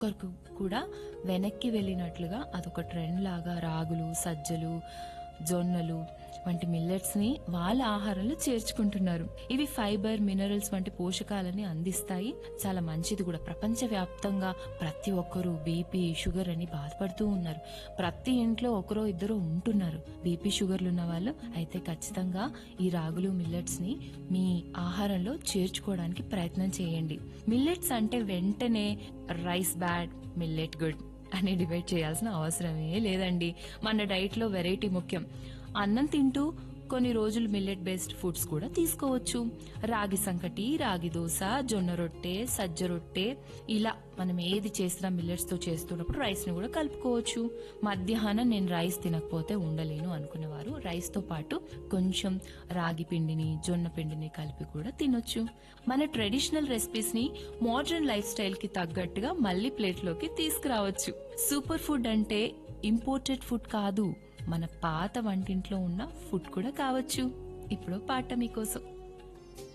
ఒక్కరికి కూడా వెనక్కి వెళ్ళినట్లుగా అదొక ట్రెండ్ లాగా రాగులు, సజ్జలు, జొన్నలు వంటి మిల్లెట్స్ ని వాళ్ళ ఆహారంలో చేర్చుకుంటున్నారు. ఇవి ఫైబర్, మినరల్స్ వంటి పోషకాలని అందిస్తాయి. చాలా మంచిది కూడా. ప్రపంచ వ్యాప్తంగా ప్రతి ఒక్కరూ బీపీ, షుగర్ అని బాధపడుతూ ఉన్నారు. ప్రతి ఇంట్లో ఒకరో ఇద్దరు ఉంటున్నారు బీపీ, షుగర్లు ఉన్న వాళ్ళు. అయితే ఖచ్చితంగా ఈ రాగులు, మిల్లెట్స్ ని మీ ఆహారంలో చేర్చుకోవడానికి ప్రయత్నం చేయండి. మిల్లెట్స్ అంటే వెంటనే రైస్ బ్యాడ్, మిల్లెట్ గుడ్ అని డిబేట్ చేయాల్సిన అవసరమే లేదండి. మన డైట్ లో వెరైటీ ముఖ్యం. అన్నం తింటూ కొన్ని రోజులు మిల్లెట్ బేస్డ్ ఫుడ్స్ కూడా తీసుకోవచ్చు. రాగి సంకటి, రాగి దోశ, జొన్న రొట్టె, సజ్జ రొట్టె, ఇలా మనం ఏది చేసినా మిల్లెట్స్ తో చేస్తున్నప్పుడు రైస్ ని కూడా కలుపుకోవచ్చు. మధ్యాహ్నం నేను రైస్ తినకపోతే ఉండలేను అనుకునేవారు రైస్ తో పాటు కొంచెం రాగి పిండిని, జొన్న పిండిని కలిపి కూడా తినొచ్చు. మన ట్రెడిషనల్ రెసిపీస్ ని మోడర్న్ లైఫ్ స్టైల్ కి తగ్గట్టుగా మళ్ళీ ప్లేట్ లోకి తీసుకురావచ్చు. సూపర్ ఫుడ్ అంటే ఇంపోర్టెడ్ ఫుడ్ కాదు, మన పాత వంటింట్లో ఉన్న ఫుడ్ కూడా కావచ్చు. ఇప్పుడు పాట మీకోసం.